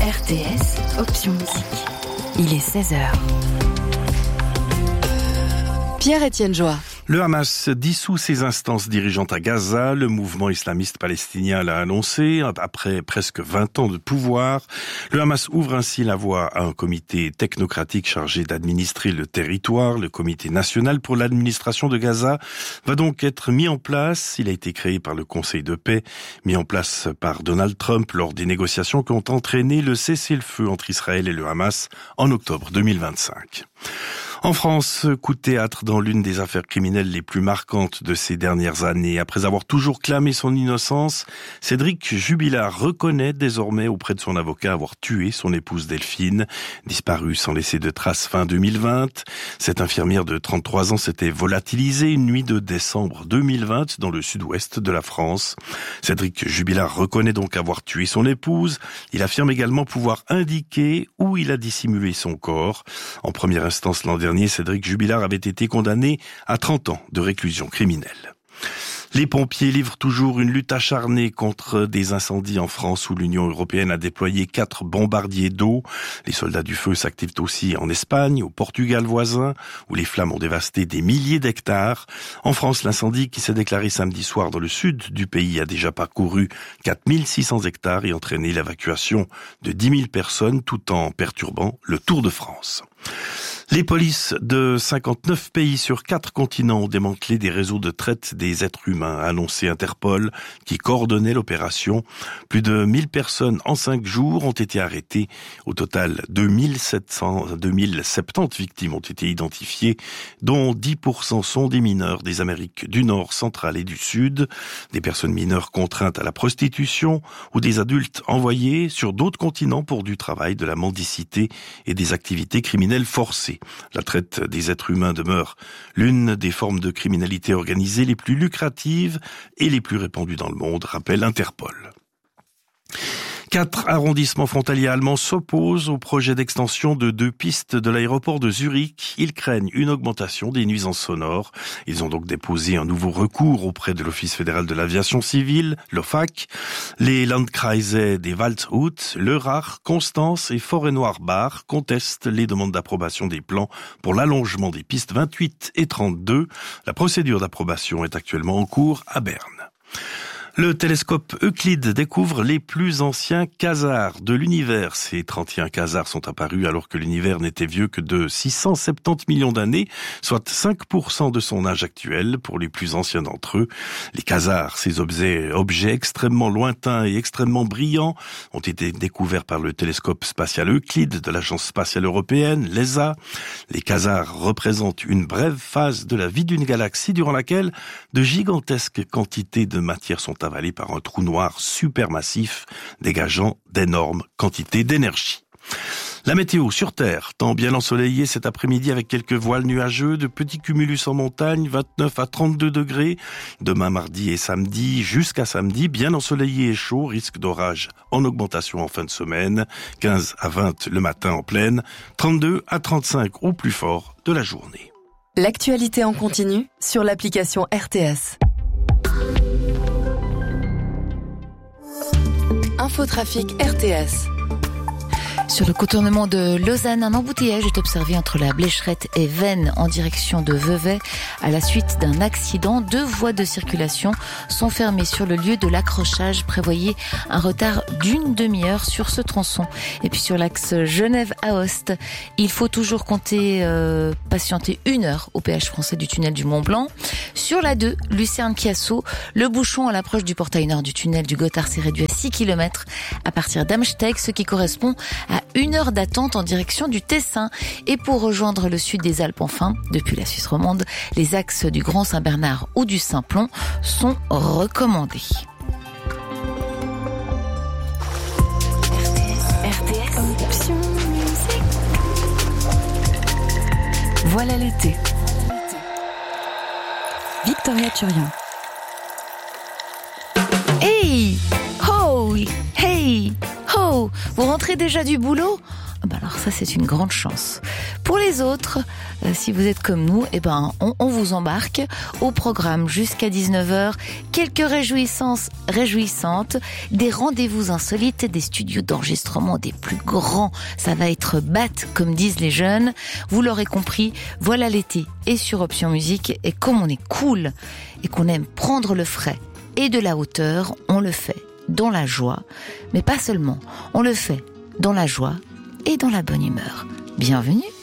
RTS, option musique. Il est 16h. Pierre-Étienne Joie. Le Hamas dissout ses instances dirigeantes à Gaza. Le mouvement islamiste palestinien l'a annoncé. Après presque 20 ans de pouvoir, le Hamas ouvre ainsi la voie à un comité technocratique chargé d'administrer le territoire. Le comité national pour l'administration de Gaza va donc être mis en place. Il a été créé par le Conseil de paix, mis en place par Donald Trump lors des négociations qui ont entraîné le cessez-le-feu entre Israël et le Hamas en octobre 2025. En France, coup de théâtre dans l'une des affaires criminelles les plus marquantes de ces dernières années. Après avoir toujours clamé son innocence, Cédric Jubilard reconnaît désormais auprès de son avocat avoir tué son épouse Delphine, disparue sans laisser de traces fin 2020. Cette infirmière de 33 ans s'était volatilisée une nuit de décembre 2020 dans le sud-ouest de la France. Cédric Jubilard reconnaît donc avoir tué son épouse. Il affirme également pouvoir indiquer où il a dissimulé son corps. En première instance l'an dernier, Cédric Jubilard avait été condamné à 30 ans de réclusion criminelle. Les pompiers livrent toujours une lutte acharnée contre des incendies en France où l'Union européenne a déployé 4 bombardiers d'eau. Les soldats du feu s'activent aussi en Espagne, au Portugal voisin, où les flammes ont dévasté des milliers d'hectares. En France, l'incendie qui s'est déclaré samedi soir dans le sud du pays a déjà parcouru 4600 hectares et entraîné l'évacuation de 10 000 personnes tout en perturbant le Tour de France. Les polices de 59 pays sur 4 continents ont démantelé des réseaux de traite des êtres humains, a annoncé Interpol, qui coordonnait l'opération. Plus de 1000 personnes en 5 jours ont été arrêtées. Au total, 2070 victimes ont été identifiées, dont 10% sont des mineurs des Amériques du Nord, centrale et du Sud, des personnes mineures contraintes à la prostitution ou des adultes envoyés sur d'autres continents pour du travail, de la mendicité et des activités criminelles forcées. La traite des êtres humains demeure l'une des formes de criminalité organisée les plus lucratives et les plus répandues dans le monde, rappelle Interpol. 4 arrondissements frontaliers allemands s'opposent au projet d'extension de 2 pistes de l'aéroport de Zurich. Ils craignent une augmentation des nuisances sonores. Ils ont donc déposé un nouveau recours auprès de l'Office fédéral de l'aviation civile, l'OFAC. Les Landkreise des Waldshut, Lörrach, Constance et Forêt-Noire-Bar contestent les demandes d'approbation des plans pour l'allongement des pistes 28 et 32. La procédure d'approbation est actuellement en cours à Berne. Le télescope Euclide découvre les plus anciens quasars de l'univers. Ces 31 quasars sont apparus alors que l'univers n'était vieux que de 670 millions d'années, soit 5% de son âge actuel pour les plus anciens d'entre eux. Les quasars, ces objets extrêmement lointains et extrêmement brillants, ont été découverts par le télescope spatial Euclide de l'Agence spatiale européenne, l'ESA. Les quasars représentent une brève phase de la vie d'une galaxie durant laquelle de gigantesques quantités de matière sont avalé par un trou noir supermassif, dégageant d'énormes quantités d'énergie. La météo sur Terre, temps bien ensoleillé cet après-midi avec quelques voiles nuageux, de petits cumulus en montagne, 29 à 32 degrés. Demain mardi et samedi, jusqu'à samedi, bien ensoleillé et chaud, risque d'orage en augmentation en fin de semaine, 15 à 20 le matin en pleine, 32 à 35 au plus fort de la journée. L'actualité en continu sur l'application RTS. Infotrafic RTS. Sur le contournement de Lausanne, un embouteillage est observé entre la Blécherette et Veynes en direction de Vevey. À la suite d'un accident, 2 voies de circulation sont fermées sur le lieu de l'accrochage. Prévoyez un retard d'une demi-heure sur ce tronçon. Et puis sur l'axe Genève-Aoste, il faut toujours compter patienter 1 heure au péage français du tunnel du Mont-Blanc. Sur la 2, Lucerne-Chiasso, le bouchon à l'approche du portail nord du tunnel du Gothard s'est réduit à 6 km à partir d'Amsteg, ce qui correspond à 1 heure d'attente en direction du Tessin. Et pour rejoindre le sud des Alpes enfin, depuis la Suisse romande, les axes du Grand Saint-Bernard ou du Simplon sont recommandés. RTS, option musique. Voilà l'été. Victoria Turian. Hey! Ho! Hey! Ho! Vous rentrez déjà du boulot? Alors ça, c'est une grande chance. Pour les autres, si vous êtes comme nous, on vous embarque au programme jusqu'à 19h. Quelques réjouissantes, des rendez-vous insolites, des studios d'enregistrement des plus grands. Ça va être batte, comme disent les jeunes. Vous l'aurez compris, voilà l'été et sur Option Musique. Et comme on est cool et qu'on aime prendre le frais et de la hauteur, on le fait dans la joie. Mais pas seulement, on le fait dans la joie et dans la bonne humeur. Bienvenue!